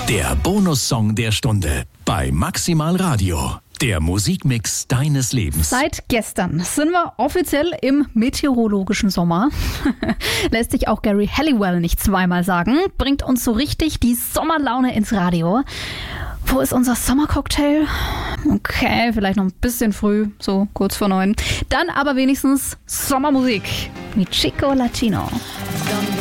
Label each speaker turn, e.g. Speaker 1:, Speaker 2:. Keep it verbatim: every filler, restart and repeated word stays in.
Speaker 1: Der Bonussong der Stunde bei Maximal Radio. Der Musikmix deines Lebens.
Speaker 2: Seit gestern sind wir offiziell im meteorologischen Sommer. Lässt sich auch Gary Halliwell nicht zweimal sagen. Bringt uns so richtig die Sommerlaune ins Radio. Wo ist unser Sommercocktail? Okay, vielleicht noch ein bisschen früh, so kurz vor neun. Dann aber wenigstens Sommermusik mit Chico Latino.